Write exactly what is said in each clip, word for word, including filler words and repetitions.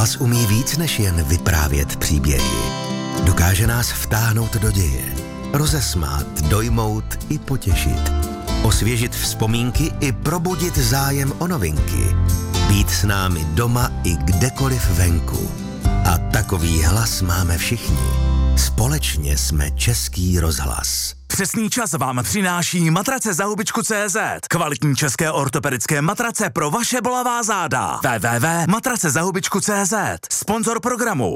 Rozhlas umí víc než jen vyprávět příběhy. Dokáže nás vtáhnout do děje, rozesmát, dojmout i potěšit, osvěžit vzpomínky i probudit zájem o novinky, být s námi doma i kdekoliv venku. A takový hlas máme všichni. Společně jsme Český rozhlas. Přesný čas vám přináší matrace za hubičku tečka cé zet. Kvalitní české ortopedické matrace pro vaše bolavá záda. w w w tečka matrace za hubičku tečka cé zet. Sponzor programu.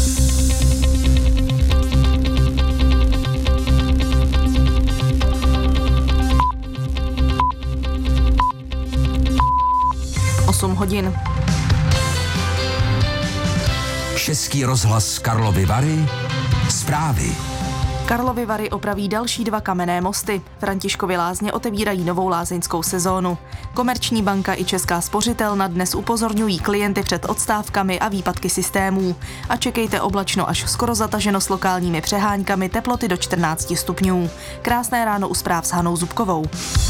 osm hodin. Český rozhlas Karlovy Vary. Zprávy. Karlovy Vary opraví další dva kamenné mosty. Františkovy Lázně otevírají novou lázeňskou sezónu. Komerční banka i Česká spořitelna dnes upozorňují klienty před odstávkami a výpadky systémů. A čekejte oblačno až skoro zataženo s lokálními přeháňkami, teploty do čtrnáct stupňů. Krásné ráno u zpráv s Hanou Zubkovou.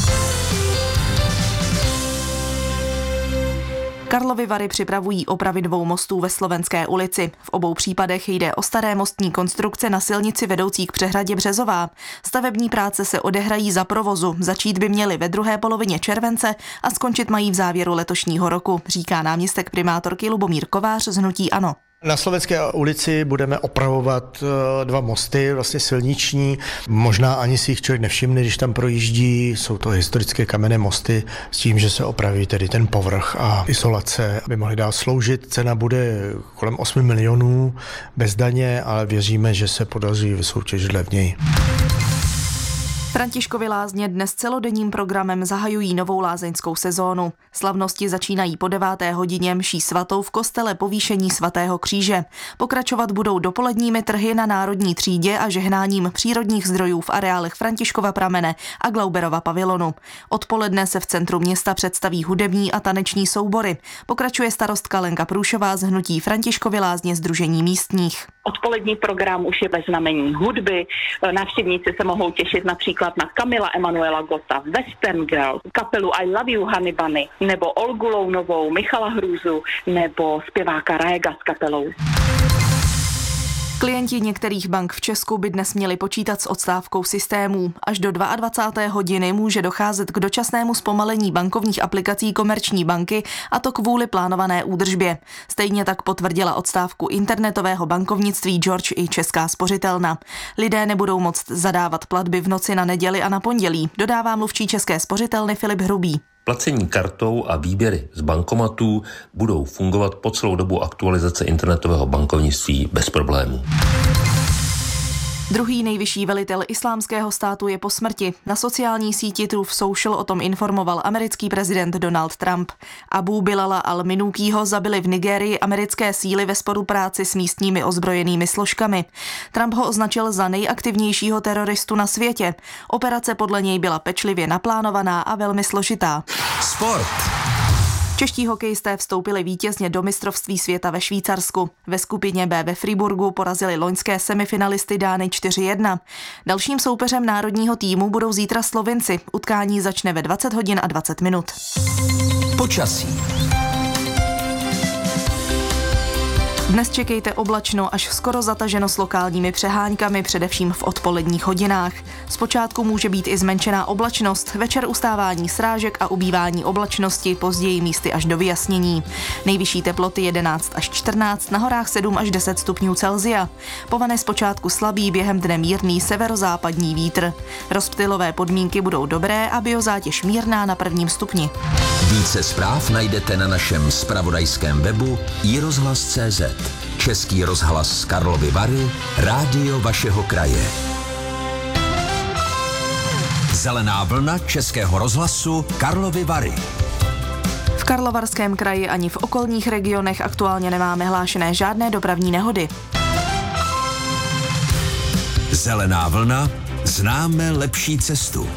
Karlovy Vary připravují opravy dvou mostů ve Slovenské ulici. V obou případech jde o staré mostní konstrukce na silnici vedoucí k přehradě Březová. Stavební práce se odehrají za provozu. Začít by měly ve druhé polovině července a skončit mají v závěru letošního roku, říká náměstek primátorky Lubomír Kovář z hnutí ANO. Na Slovenské ulici budeme opravovat dva mosty, vlastně silniční. Možná ani si jich člověk nevšimne, když tam projíždí. Jsou to historické kamenné mosty s tím, že se opraví tedy ten povrch a izolace, aby mohly dál sloužit. Cena bude kolem osm milionů bez daně, ale věříme, že se podaří vysoutěžit levněji. Františkovy Lázně dnes celodenním programem zahajují novou lázeňskou sezónu. Slavnosti začínají po deváté hodině mší svatou v kostele Povýšení svatého kříže. Pokračovat budou dopoledními trhy na Národní třídě a žehnáním přírodních zdrojů v areálech Františkova pramene a Glauberova pavilonu. Odpoledne se v centru města představí hudební a taneční soubory. Pokračuje starostka Lenka Průšová z hnutí Františkovy Lázně Sdružení místních. Odpolední program už je ve znamení hudby. Návštěvníci se mohou těšit například na Kamila Emanuela Gotta, Western Girl, kapelu I Love You Honey Bunny, nebo Olgu Lounovou, Michala Hrůzu, nebo zpěváka Raega s kapelou. Klienti některých bank v Česku by dnes měli počítat s odstávkou systémů. Až do dvacáté druhé hodiny může docházet k dočasnému zpomalení bankovních aplikací Komerční banky, a to kvůli plánované údržbě. Stejně tak potvrdila odstávku internetového bankovnictví George i Česká spořitelna. Lidé nebudou moct zadávat platby v noci na neděli a na pondělí, dodává mluvčí České spořitelny Filip Hrubý. Placení kartou a výběry z bankomatů budou fungovat po celou dobu aktualizace internetového bankovnictví bez problémů. Druhý nejvyšší velitel islámského státu je po smrti. Na sociální síti Truth Social o tom informoval americký prezident Donald Trump. Abu Bilala al-Minúkího zabili v Nigérii americké síly ve spolupráci s místními ozbrojenými složkami. Trump ho označil za nejaktivnějšího teroristu na světě. Operace podle něj byla pečlivě naplánovaná a velmi složitá. Sport. Čeští hokejisté vstoupili vítězně do mistrovství světa ve Švýcarsku. Ve skupině B ve Friburgu porazili loňské semifinalisty Dány čtyři jedna. Dalším soupeřem národního týmu budou zítra Slovinci. Utkání začne ve dvacet hodin a dvacet minut. Počasí. Dnes čekejte oblačno až skoro zataženo s lokálními přeháňkami, především v odpoledních hodinách. Zpočátku může být i zmenšená oblačnost, večer ustávání srážek a ubývání oblačnosti, později místy až do vyjasnění. Nejvyšší teploty jedenáct až čtrnáct, na horách sedm až deset stupňů Celsia. Povane zpočátku slabý, během dne mírný severozápadní vítr. Rozptylové podmínky budou dobré a biozátěž mírná na prvním stupni. Více zpráv najdete na našem zpravodajském webu i rozhlas tečka cé zet. Český rozhlas Karlovy Vary, rádio vašeho kraje. Zelená vlna Českého rozhlasu Karlovy Vary. V Karlovarském kraji ani v okolních regionech aktuálně nemáme hlášené žádné dopravní nehody. Zelená vlna, známe lepší cestu.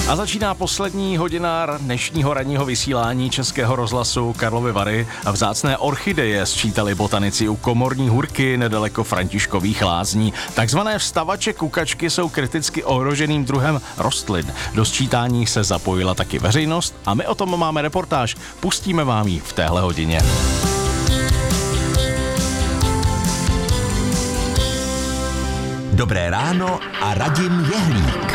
A začíná poslední hodina dnešního ranního vysílání Českého rozhlasu Karlovy Vary. A vzácné orchideje sčítali botanici u Komorní hůrky nedaleko Františkových lázní. Takzvané vstavače kukačky jsou kriticky ohroženým druhem rostlin. Do sčítání se zapojila taky veřejnost a my o tom máme reportáž. Pustíme vám ji v téhle hodině. Dobré ráno a Radim Jehlík.